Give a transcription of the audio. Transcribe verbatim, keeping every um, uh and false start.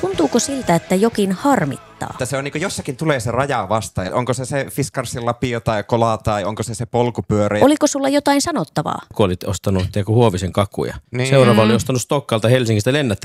Tuntuuko siltä, että jokin harmittaa? Että se on niin kuin jossakin tulee se raja vastaan. Onko se se Fiskarsin lapio tai kolaa tai onko se se polkupyörä? Oliko sulla jotain sanottavaa? Kun olit ostanut tiedätkö, Huovisen kakuja. Niin. Seuraava oli ostanut Stokkalta Helsingistä lennättänyt